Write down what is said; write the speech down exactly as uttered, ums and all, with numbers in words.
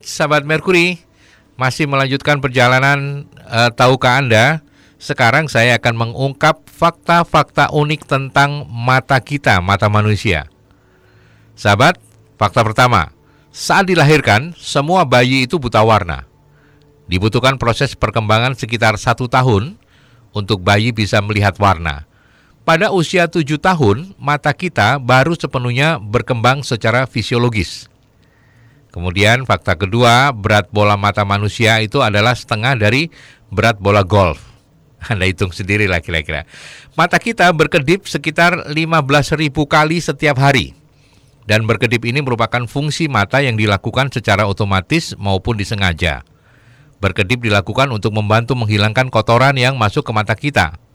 sahabat Merkuri, masih melanjutkan perjalanan uh, tahukah Anda? Sekarang saya akan mengungkap fakta-fakta unik tentang mata kita, mata manusia. Sahabat, fakta pertama, saat dilahirkan, semua bayi itu buta warna. Dibutuhkan proses perkembangan sekitar satu tahun untuk bayi bisa melihat warna. Pada usia tujuh tahun, mata kita baru sepenuhnya berkembang secara fisiologis. Kemudian fakta kedua, berat bola mata manusia itu adalah setengah dari berat bola golf. Anda hitung sendiri lah kira-kira. Mata kita berkedip sekitar lima belas ribu kali setiap hari. Dan berkedip ini merupakan fungsi mata yang dilakukan secara otomatis maupun disengaja. Berkedip dilakukan untuk membantu menghilangkan kotoran yang masuk ke mata kita.